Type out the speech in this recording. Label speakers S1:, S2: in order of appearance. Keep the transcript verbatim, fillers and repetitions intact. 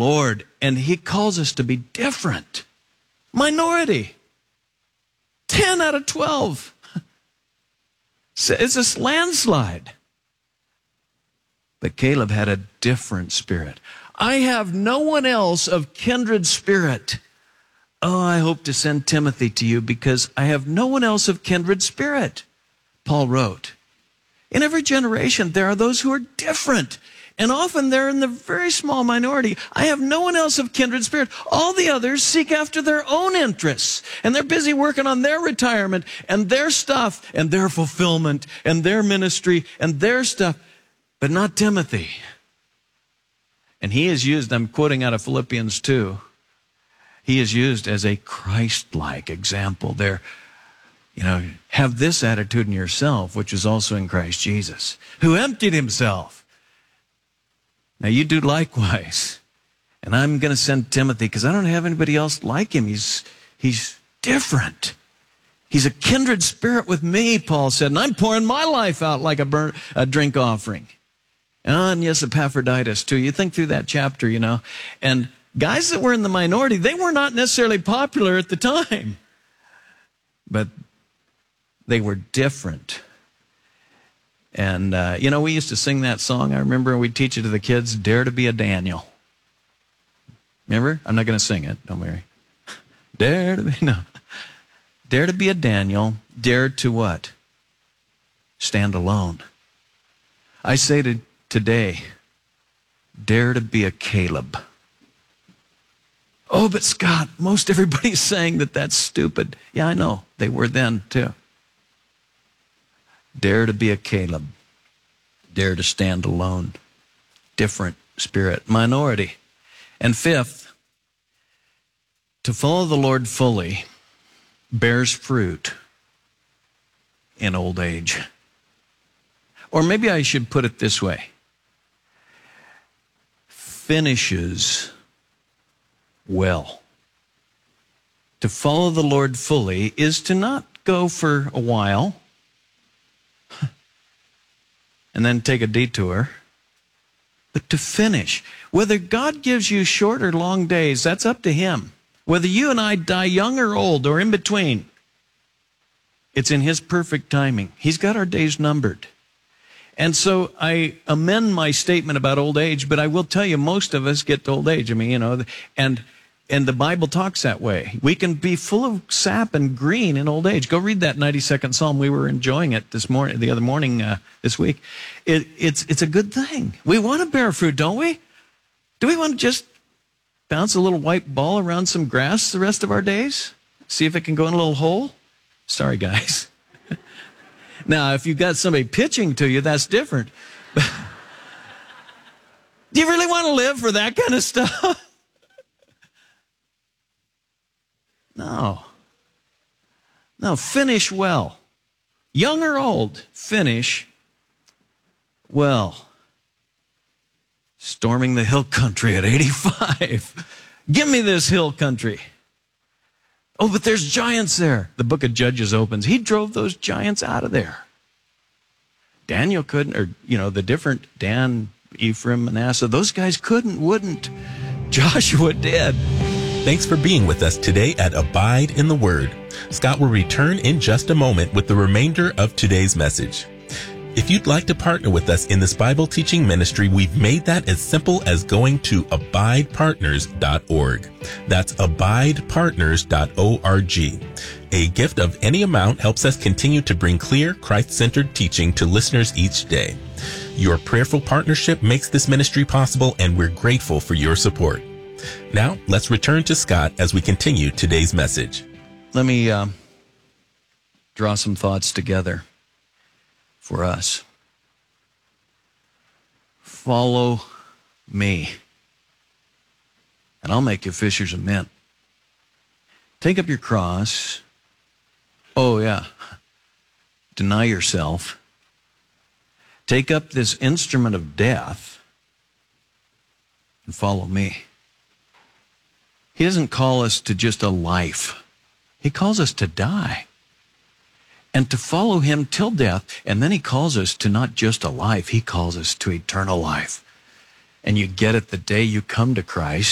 S1: Lord, and he calls us to be different. Minority. ten out of twelve. It's a landslide. But Caleb had a different spirit. I have no one else of kindred spirit. Oh, I hope to send Timothy to you because I have no one else of kindred spirit, Paul wrote. In every generation, there are those who are different. And often they're in the very small minority. I have no one else of kindred spirit. All the others seek after their own interests. And they're busy working on their retirement and their stuff and their fulfillment and their ministry and their stuff. But not Timothy. And he is used, I'm quoting out of Philippians two, he is used as a Christ-like example there. You know, have this attitude in yourself, which is also in Christ Jesus, who emptied himself. Now you do likewise. And I'm going to send Timothy because I don't have anybody else like him. He's, he's different. He's a kindred spirit with me, Paul said, and I'm pouring my life out like a, burn, a drink offering. And yes, Epaphroditus too. You think through that chapter, you know. And guys that were in the minority, they were not necessarily popular at the time. But they were different. And, uh, you know, we used to sing that song. I remember we'd teach it to the kids, Dare to be a Daniel. Remember? I'm not going to sing it. Don't worry. Dare to be, no. Dare to be a Daniel. Dare to what? Stand alone. I say to today, dare to be a Caleb. Oh, but Scott, most everybody's saying that that's stupid. Yeah, I know. They were then, too. Dare to be a Caleb. Dare to stand alone. Different spirit. Minority. And fifth, to follow the Lord fully bears fruit in old age. Or maybe I should put it this way. Finishes well. To follow the Lord fully is to not go for a while and then take a detour, but to finish. Whether God gives you short or long days, that's up to him. Whether you and I die young or old or in between, it's in his perfect timing. He's got our days numbered. And so I amend my statement about old age, but I will tell you, most of us get to old age. I mean, you know, and and the Bible talks that way. We can be full of sap and green in old age. Go read that ninety-second Psalm. We were enjoying it this morning, the other morning, uh, this week. It, it's it's a good thing. We want to bear fruit, don't we? Do we want to just bounce a little white ball around some grass the rest of our days? See if it can go in a little hole? Sorry, guys. Now, if you've got somebody pitching to you, that's different. Do you really want to live for that kind of stuff? No. No, finish well. Young or old, finish well. Storming the hill country at eighty-five. Give me this hill country. Oh, but there's giants there. The book of Judges opens. He drove those giants out of there. Daniel couldn't, or, you know, the different Dan, Ephraim, Manasseh, those guys couldn't, wouldn't. Joshua did.
S2: Thanks for being with us today at Abide in the Word. Scott will return in just a moment with the remainder of today's message. If you'd like to partner with us in this Bible teaching ministry, we've made that as simple as going to abide partners dot org. That's abide partners dot org. A gift of any amount helps us continue to bring clear, Christ-centered teaching to listeners each day. Your prayerful partnership makes this ministry possible, and we're grateful for your support. Now, let's return to Scott as we continue today's message.
S1: Let me uh, draw some thoughts together for us. Follow me, and I'll make you fishers of men. Take up your cross. Oh, yeah. Deny yourself. Take up this instrument of death and follow me. He doesn't call us to just a life. He calls us to die and to follow him till death. And then he calls us to not just a life, he calls us to eternal life. And you get it the day you come to Christ.